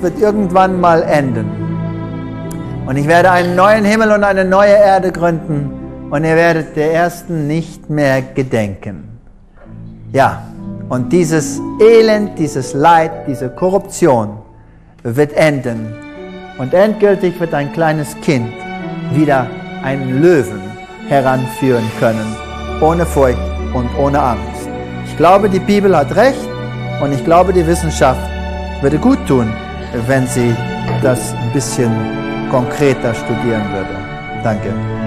wird irgendwann mal enden. Und ich werde einen neuen Himmel und eine neue Erde gründen und ihr werdet der ersten nicht mehr gedenken. Ja, und dieses Elend, dieses Leid, diese Korruption wird enden. Und endgültig wird ein kleines Kind wieder einen Löwen heranführen können, ohne Furcht und ohne Angst. Ich glaube, die Bibel hat recht und ich glaube, die Wissenschaft würde gut tun, wenn sie das ein bisschen konkreter studieren würde. Danke.